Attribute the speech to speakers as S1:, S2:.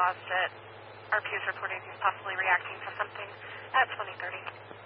S1: caused it. RP is reporting he's possibly reacting to something at 2030.